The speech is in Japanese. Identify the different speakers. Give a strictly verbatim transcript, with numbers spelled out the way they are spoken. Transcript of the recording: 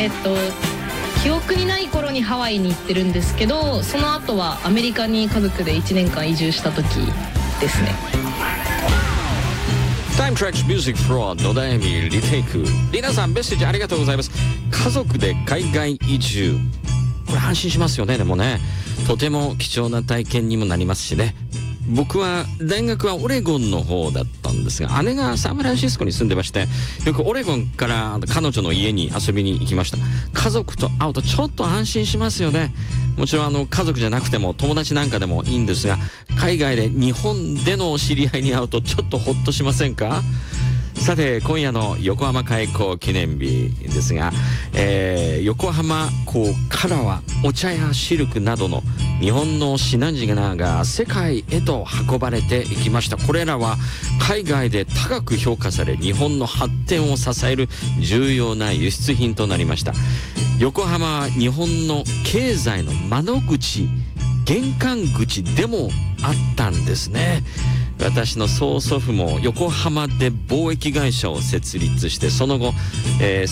Speaker 1: えっと記憶にない頃にハワイに行ってるんですけど、その後はアメリカに家族でいちねんかん移住した時ですね。
Speaker 2: タイムトラックミュージックフロア野田恵美リテイク。リナさんメッセージありがとうございます。家族で海外移住、これ安心しますよね。でもね、とても貴重な体験にもなりますしね。僕は大学はオレゴンの方だったんですが、姉がサンフランシスコに住んでまして、よくオレゴンから彼女の家に遊びに行きました。家族と会うとちょっと安心しますよね。もちろんあの家族じゃなくても友達なんかでもいいんですが、海外で日本での知り合いに会うとちょっとホッとしませんか？さて今夜の横浜開港記念日ですが、えー、横浜港からはお茶やシルクなどの日本の品々が世界へと運ばれていきました。これらは海外で高く評価され、日本の発展を支える重要な輸出品となりました。横浜は日本の経済の窓口、玄関口でもあったんですね。私の曽祖父も横浜で貿易会社を設立して、その後、えー